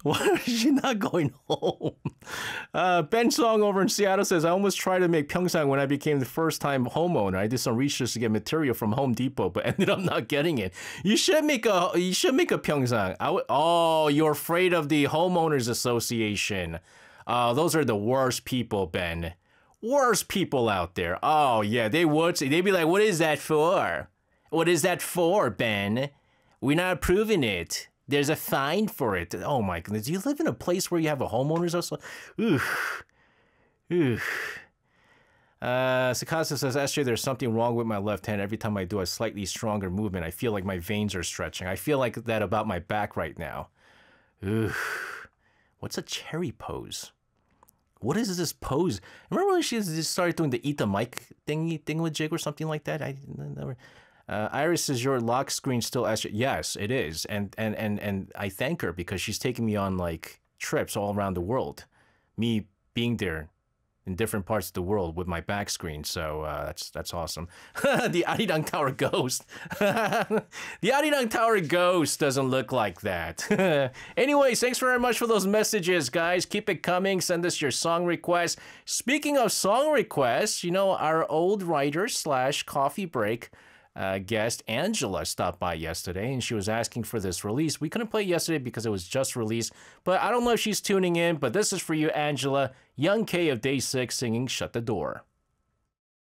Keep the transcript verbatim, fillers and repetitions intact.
Why is she not going home? Uh, Ben Song over in Seattle says, I almost tried to make Pyeongchang when I became the first-time homeowner. I did some research to get material from Home Depot, but ended up not getting it. You should make a you should make a Pyeongchang. I w- oh, you're afraid of the homeowners association. Uh, those are the worst people, Ben. Worst people out there. Oh yeah, they would say, they'd be like, what is that for? What is that for, Ben? We're not approving it. There's a fine for it. Oh my goodness. Do you live in a place where you have a homeowner's also? Oof. Oof. Uh, Sakasa says, S J, there's something wrong with my left hand. Every time I do a slightly stronger movement, I feel like my veins are stretching. I feel like that about my back right now. Oof. What's a cherry pose? What is this pose? Remember when she just started doing the eat the mic thingy thing with Jig or something like that? I never... Uh, Iris says, your lock screen still S J. Yes, it is. And, and, and, and I thank her because she's taking me on like trips all around the world. Me being there in different parts of the world with my back screen. So uh, that's that's awesome. The Arirang Tower ghost. The Arirang Tower ghost doesn't look like that. Anyways, thanks very much for those messages, guys. Keep it coming. Send us your song requests. Speaking of song requests, you know, our old writer slash coffee break Uh, guest Angela stopped by yesterday and she was asking for this release. We couldn't play it yesterday because it was just released, but I don't know if she's tuning in, but this is for you, Angela. Young K of Day six singing Shut the Door.